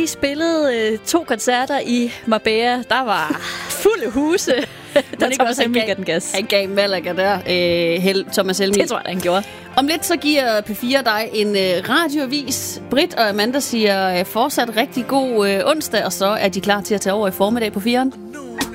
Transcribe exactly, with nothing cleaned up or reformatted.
lige spillet øh, to koncerter i Marbella. Der var fulde huse. Der Thomas Helmig gav den gas. Han gav Malaga der, øh, Hel, Thomas Helmig. Det tror jeg, han gjorde. Om lidt så giver P fire dig en øh, radioavis. Britt og Amanda siger øh, fortsat rigtig god øh, onsdag, og så er de klar til at tage over i formiddag på firen.